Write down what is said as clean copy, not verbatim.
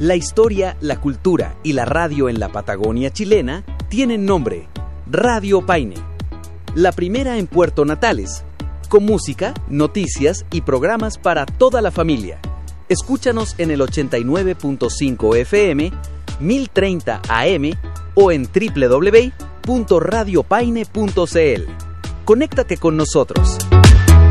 La historia, la cultura y la radio en la Patagonia chilena tienen nombre: Radio Paine. La primera en Puerto Natales, con música, noticias y programas para toda la familia. Escúchanos en el 89.5 FM, 1030 AM o en www.radiopaine.cl. Conéctate con nosotros.